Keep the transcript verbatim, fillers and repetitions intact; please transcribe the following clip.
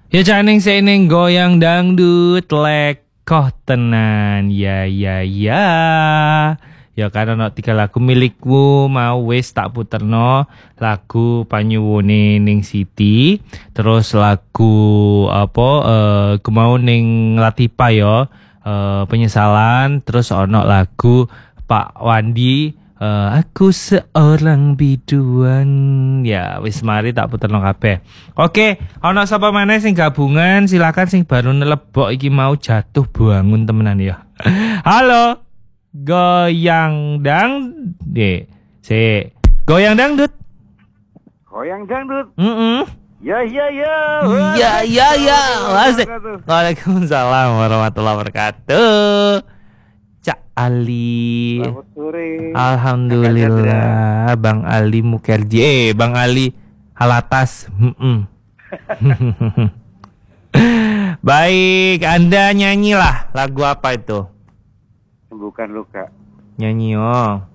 Ya caning seneng goyang dangdut lekoh tenan. Ya ya ya. Ya karena no tiga lagu milikmu mau wis tak puterno lagu panyuwune ning Siti, terus lagu apa eh kemau ning Latifa ya, eh, penyesalan, terus ono lagu Pak Wandi eh, aku seorang biduan. Ya wis mari tak puterno kabeh. Oke, ono sapa maneh sing gabungan silakan sing baru nelebok iki mau jatuh bangun temenan ya. Halo. Goyang dang de se goyang dangdut. Goyang dangdut. Mm Ya ya ya. Ya ya ya. Asik. Waalaikumsalam warahmatullahi wabarakatuh. Cak Ali. Selamat sore. Alhamdulillah, Bang Ali Mukerji. Eh, Bang Ali Halatas. Mm-mm. Baik, Anda nyanyilah lagu apa itu? Sembuhkan luka. Nyanyi oh.